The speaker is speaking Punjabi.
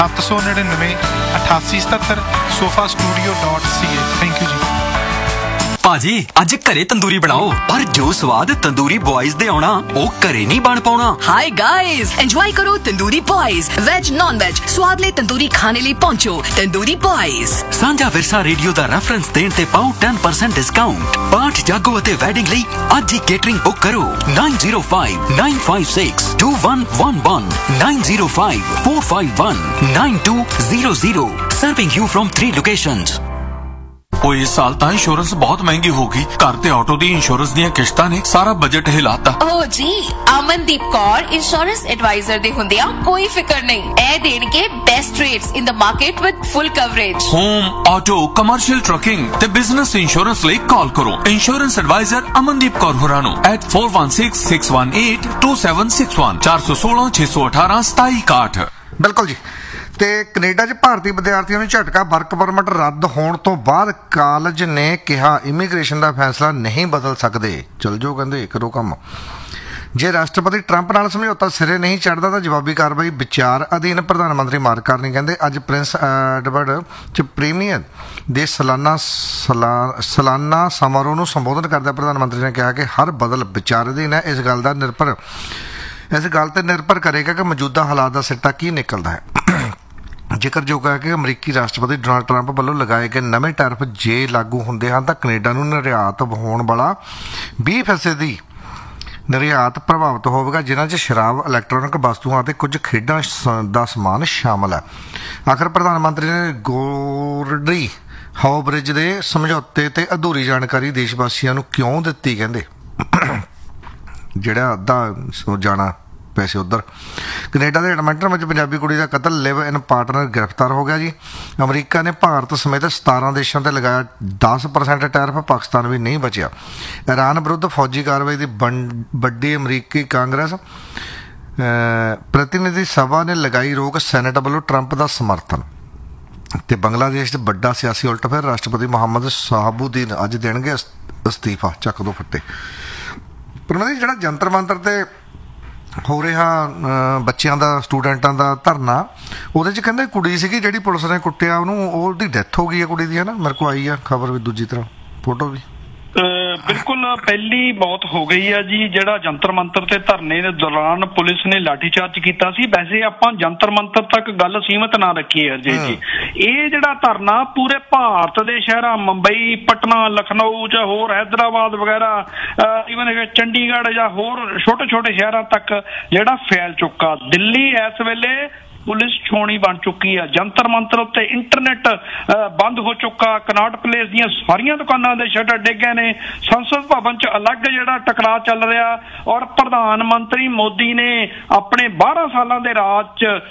799 8877 sofastudio.ca। ਥੈਂਕ ਯੂ ਜੀ। ਭਾਜੀ ਅੱਜ ਘਰੇ ਤੰਦੂਰੀ ਬਣਾਓ, ਪਰ ਜੋ ਸਵਾਦ ਤੰਦੂਰੀ ਬॉयਜ਼ ਦੇ ਆਉਣਾ ਉਹ ਘਰੇ ਨਹੀਂ ਬਣ ਪਾਉਣਾ। हाय गाइस, एंजॉय करो tandoori boys. Veg non veg स्वाद ले तंदूरी खाने लिए पहुंचो तंदूरी बॉयज। ਸਾਂਝਾ ਵਿਰਸਾ ਰੇਡੀਓ ਦਾ ਰੈਫਰੈਂਸ ਦੇਣ ਤੇ ਪਾਓ 10% ਡਿਸਕਾਊਂਟ। ਪਾਠ ਜਾਗੋ ਅਤੇ ਵੈਡਿੰਗ ਲਈ ਅੱਜ ਹੀ ਕੇਟਰਿੰਗ ਬੁੱਕ ਕਰੋ 9059562111 9054519200 serving you from 3 locations। ਉਹ ਇਸ ਸਾਲ ਤਾਂ ਇੰਸ਼ੋਰੈਂਸ ਬਹੁਤ ਮਹਿੰਗੀ ਹੋ ਗਈ। ਘਰ ਤੇ ਆਟੋ ਦੀ ਇੰਸ਼ੋਰੈਂਸ ਦੀਆਂ ਕਿਸ਼ਤਾਂ ਨੇ ਸਾਰਾ ਬਜਟ ਹਿਲਾਤਾ। ਓ ਜੀ, ਅਮਨਦੀਪ ਕੌਰ ਇੰਸ਼ੋਰੈਂਸ ਐਡਵਾਈਜ਼ਰ ਦੇ ਹੁੰਦਿਆਂ ਕੋਈ ਫਿਕਰ ਨਹੀਂ। ਇਹ ਦੇਣਗੇ best rates in the market with full coverage. Home, auto, commercial trucking ਤੇ ਬਿਜ਼ਨਸ ਇੰਸ਼ੋਰੈਂਸ ਲਈ ਕਾਲ ਕਰੋ ਇੰਸ਼ੋਰੈਂਸ ਐਡਵਾਈਜ਼ਰ ਅਮਨਦੀਪ ਕੌਰ ਹੋਰਾਂ ਨੂੰ at 4166182761 416-618-2761। ਬਿਲਕੁਲ ਜੀ। ਤੇ ਕੈਨੇਡਾ 'ਚ ਭਾਰਤੀ ਵਿਦਿਆਰਥੀਆਂ ਨੂੰ ਝਟਕਾ। ਵਰਕ ਪਰਮਿਟ ਰੱਦ ਹੋਣ ਤੋਂ ਬਾਅਦ ਕਾਲਜ ਨੇ ਕਿਹਾ ਇਮੀਗ੍ਰੇਸ਼ਨ ਦਾ ਫੈਸਲਾ ਨਹੀਂ ਬਦਲ ਸਕਦੇ। ਚਲ ਜਾਓ ਕਹਿੰਦੇ, ਕਰੋ ਕੰਮ। ਜੇ ਰਾਸ਼ਟਰਪਤੀ ਟਰੰਪ ਨਾਲ ਸਮਝੌਤਾ ਸਿਰੇ ਨਹੀਂ ਚੜ੍ਹਦਾ ਤਾਂ ਜਵਾਬੀ ਕਾਰਵਾਈ ਵਿਚਾਰ ਅਧੀਨ ਪ੍ਰਧਾਨ ਮੰਤਰੀ ਮਾਰਕ ਕਰਨੀ। ਕਹਿੰਦੇ ਅੱਜ ਪ੍ਰਿੰਸ ਐਡਵਰਡ 'ਚ ਪ੍ਰੀਮੀਅਰ ਦੇ ਸਾਲਾਨਾ ਸਮਾਰੋਹ ਨੂੰ ਸੰਬੋਧਨ ਕਰਦਿਆਂ ਪ੍ਰਧਾਨ ਮੰਤਰੀ ਨੇ ਕਿਹਾ ਕਿ ਹਰ ਬਦਲ ਵਿਚਾਰ ਅਧੀਨ ਹੈ। ਇਸ ਗੱਲ ਤੇ ਨਿਰਭਰ ਕਰੇਗਾ ਕਿ ਮੌਜੂਦਾ ਹਾਲਾਤ ਦਾ ਸਿੱਟਾ ਕੀ ਨਿਕਲਦਾ ਹੈ। ਜ਼ਿਕਰਯੋਗ ਹੈ ਕਿ ਅਮਰੀਕੀ ਰਾਸ਼ਟਰਪਤੀ ਡੋਨਾਲਡ ਟਰੰਪ ਵੱਲੋਂ ਲਗਾਏ ਗਏ ਨਵੇਂ ਟੈਰਿਫ ਜੇ ਲਾਗੂ ਹੁੰਦੇ ਹਨ ਤਾਂ ਕੈਨੇਡਾ ਨੂੰ ਨਿਰਯਾਤ ਹੋਣ ਵਾਲਾ 20% ਨਿਰਯਾਤ ਪ੍ਰਭਾਵਿਤ ਹੋਵੇਗਾ, ਜਿਨ੍ਹਾਂ 'ਚ ਸ਼ਰਾਬ, ਇਲੈਕਟ੍ਰੋਨਿਕ ਵਸਤੂਆਂ ਅਤੇ ਕੁਝ ਖੇਡਾਂ ਦਾ ਸਮਾਨ ਸ਼ਾਮਲ ਹੈ। ਆਖਰ ਪ੍ਰਧਾਨ ਮੰਤਰੀ ਨੇ ਗੋਰਡੀ ਹਾਓ ਬ੍ਰਿਜ ਦੇ ਸਮਝੌਤੇ ਤੇ ਅਧੂਰੀ ਜਾਣਕਾਰੀ ਦੇਸ਼ ਵਾਸੀਆਂ ਨੂੰ ਕਿਉਂ ਦਿੱਤੀ। ਕਹਿੰਦੇ ਜਿਹੜਾ ਅੱਧਾ ਜਾਣਾ ਪੈਸੇ ਉੱਧਰ। ਕੈਨੇਡਾ ਦੇ ਐਡਮੰਟਨ ਵਿੱਚ ਪੰਜਾਬੀ ਕੁੜੀ ਦਾ ਕਤਲ, ਲਿਵ ਇਨ ਪਾਰਟਨਰ ਗ੍ਰਿਫਤਾਰ ਹੋ ਗਿਆ ਜੀ। ਅਮਰੀਕਾ ਨੇ ਭਾਰਤ ਸਮੇਤ 17 ਦੇਸ਼ਾਂ ਤੇ ਲਗਾਇਆ 10% ਟੈਰਿਫ, ਪਾਕਿਸਤਾਨ ਵੀ ਨਹੀਂ ਬਚਿਆ। ਇਰਾਨ ਵਿਰੁੱਧ ਫੌਜੀ ਕਾਰਵਾਈ ਦੀ ਵੱਡੀ ਅਮਰੀਕੀ ਕਾਂਗਰਸ ਪ੍ਰਤੀਨਿਧੀ ਸਭਾ ਨੇ ਲਗਾਈ ਰੋਕ, ਸੈਨੇਟ ਵੱਲੋਂ ਟਰੰਪ ਦਾ ਸਮਰਥਨ। ਤੇ ਬੰਗਲਾਦੇਸ਼ 'ਚ ਵੱਡਾ ਸਿਆਸੀ ਉਲਟਫੇਰ, ਰਾਸ਼ਟਰਪਤੀ ਮੁਹੰਮਦ ਸ਼ਹਾਬੂਦੀਨ ਅੱਜ ਦੇਣਗੇ ਅਸਤੀਫਾ। ਚੱਕ ਦੋ ਫੱਟੇ। ਪਰ ਉਹਨਾਂ ਦੀ ਜਿਹੜਾ ਜੰਤਰ ਮੰਤਰ ਤੇ ਹੋ ਰਿਹਾ ਬੱਚਿਆਂ ਦਾ, ਸਟੂਡੈਂਟਾਂ ਦਾ ਧਰਨਾ, ਉਹਦੇ 'ਚ ਕਹਿੰਦੇ ਕੁੜੀ ਸੀਗੀ ਜਿਹੜੀ ਪੁਲਿਸ ਨੇ ਕੁੱਟਿਆ ਉਹਨੂੰ, ਉਹਦੀ ਡੈਥ ਹੋ ਗਈ ਹੈ ਕੁੜੀ ਦੀ, ਹੈ ਨਾ। ਮੇਰੇ ਕੋਲ ਆਈ ਆ ਖਬਰ ਵੀ, ਦੂਜੀ ਤਰ੍ਹਾਂ ਫੋਟੋ ਵੀ। ਬਿਲਕੁਲ ਪਹਿਲੀ ਮੌਤ ਹੋ ਗਈ ਹੈ ਜੀ। ਜਿਹੜਾ ਜੰਤਰ ਮੰਤਰ ਤੇ ਧਰਨੇ ਦੇ ਦੌਰਾਨ ਪੁਲਿਸ ਨੇ ਲਾਠੀਚਾਰਜ ਕੀਤਾ ਸੀ। ਵੈਸੇ ਆਪਾਂ ਜੰਤਰ ਮੰਤਰ ਤੱਕ ਗੱਲ ਸੀਮਤ ਨਾ ਰੱਖੀਏ ਅਜੇ ਜੀ। ਇਹ ਜਿਹੜਾ ਧਰਨਾ ਪੂਰੇ ਭਾਰਤ ਦੇ ਸ਼ਹਿਰਾਂ, ਮੁੰਬਈ, ਪਟਨਾ, ਲਖਨਊ ਜਾਂ ਹੋਰ ਹੈਦਰਾਬਾਦ ਵਗੈਰਾ, ਈਵਨ ਚੰਡੀਗੜ੍ਹ ਜਾਂ ਹੋਰ ਛੋਟੇ ਛੋਟੇ ਸ਼ਹਿਰਾਂ ਤੱਕ ਜਿਹੜਾ ਫੈਲ ਚੁੱਕਾ। ਦਿੱਲੀ ਇਸ ਵੇਲੇ ਪੁਲਿਸ ਛਾਉਣੀ ਬਣ ਚੁੱਕੀ ਹੈ। ਜੰਤਰ ਮੰਤਰ ਉੱਤੇ ਇੰਟਰਨੈਟ ਬੰਦ ਹੋ ਚੁੱਕਾ। ਕਨਾਟ ਪਲੇਸ ਦੀਆਂ ਸਾਰੀਆਂ ਦੁਕਾਨਾਂ ਦੇ ਸ਼ਟਰ ਡਿੱਗ ਗਏ ਨੇ। ਸੰਸਦ ਭਵਨ 'ਚ ਅਲੱਗ ਜਿਹੜਾ ਟਕਰਾਅ ਚੱਲ ਰਿਹਾ। ਔਰ ਪ੍ਰਧਾਨ ਮੰਤਰੀ ਮੋਦੀ ਨੇ ਆਪਣੇ 12 ਸਾਲਾਂ ਦੇ ਰਾਜ 'ਚ